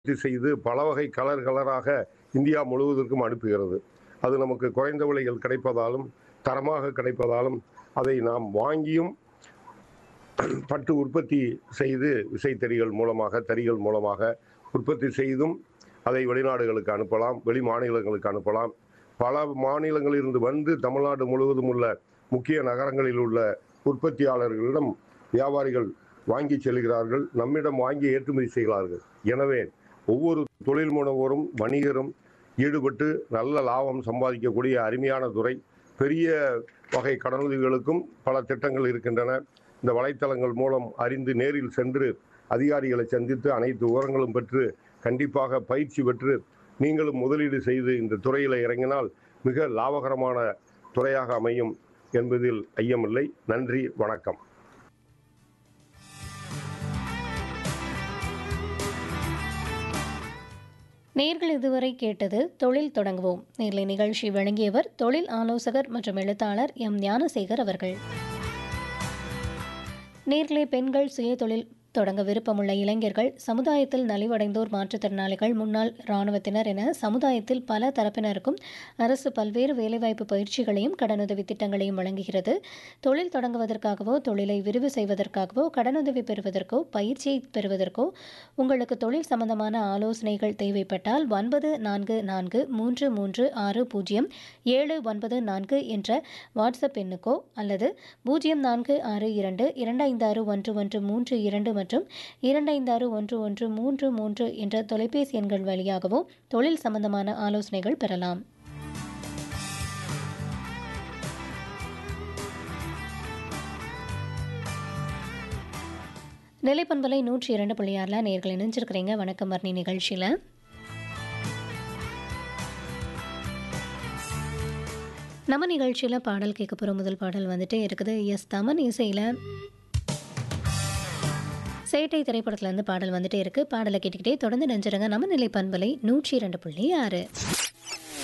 செய்து பல வகை கலர் கலராக இந்தியா முழுவதற்கும் அனுப்புகிறது. அது நமக்கு குறைந்த விலைகள் கிடைப்பதாலும் தரமாக கிடைப்பதாலும் அதை நாம் வாங்கியும் பட்டு உற்பத்தி செய்து விசைத்தறிகள் மூலமாக தறிகள் மூலமாக உற்பத்தி செய்தும் அதை வெளிநாடுகளுக்கு அனுப்பலாம், வெளி மாநிலங்களுக்கு அனுப்பலாம். பல மாநிலங்களிலிருந்து வந்து தமிழ்நாடு முழுவதும் உள்ள முக்கிய நகரங்களில் உள்ள உற்பத்தியாளர்களிடம் வியாபாரிகள் வாங்கி செல்கிறார்கள், நம்மிடம் வாங்கி ஏற்றுமதி செய்கிறார்கள். எனவே ஒவ்வொரு தொழில் முனைவோரும் வணிகரும் ஈடுபட்டு நல்ல லாபம் சம்பாதிக்கக்கூடிய அருமையான துறை. பெரிய வகை கடனுதவிகளுக்கும் பல திட்டங்கள் இருக்கின்றன. இந்த வலைத்தளங்கள் மூலம் அறிந்து நேரில் சென்று அதிகாரிகளை சந்தித்து அனைத்து விவரங்களும் பெற்று கண்டிப்பாக பயிற்சி பெற்று நீங்களும் முதலீடு செய்து இந்த துறையில் இறங்கினால் மிக லாபகரமான துறையாக அமையும் என்பதில் ஐயமில்லை. நன்றி, வணக்கம். நேர்கள் இதுவரை கேட்டது தொழில் தொடங்குவோம் நேர்லை நிகழ்ச்சி வழங்கியவர் தொழில் ஆலோசகர் மற்றும் எழுத்தாளர் எம் ஞானசேகர் அவர்கள். நேர்களை பெண்கள் சுய தொழில் தொடங்க விருப்பமுள்ள இளைஞர்கள், சமுதாயத்தில் நலிவடைந்தோர், மாற்றுத்திறனாளிகள், முன்னாள் இராணுவத்தினர் என சமுதாயத்தில் பல தரப்பினருக்கும் அரசு பல்வேறு வேலைவாய்ப்பு பயிற்சிகளையும் கடனுதவி திட்டங்களையும் வழங்குகிறது. தொழில் தொடங்குவதற்காகவோ தொழிலை விரிவு செய்வதற்காகவோ கடனுதவி பெறுவதற்கோ பயிற்சியை பெறுவதற்கோ உங்களுக்கு தொழில் சம்பந்தமான ஆலோசனைகள் தேவைப்பட்டால் 9433600794 என்ற வாட்ஸ்அப் எண்ணுக்கோ அல்லது 0462256113 மற்றும் 25611333 என்ற தொலைபேசி எண்கள் வழியாகவோ தொழில் சம்பந்தமான ஆலோசனைகள் பெறலாம். நிலைப்பண்பலை 102.6 நேயர்கள் இணைஞ்சிருக்கிறீங்க. வணக்கம் வர்ணி நிகழ்ச்சியில் நம்ம நிகழ்ச்சியில் பாடல் கேட்க போகிற முதல் பாடல் வந்துட்டே இருக்குது. எஸ் தமன் இசையில் சேட்டை திரைப்படத்துலேருந்து பாடல் வந்துட்டே இருக்குது. பாடலை கேட்டுக்கிட்டே தொடர்ந்து நெஞ்சிருங்க நம்ம நிலைப்பண்பலை 102.6.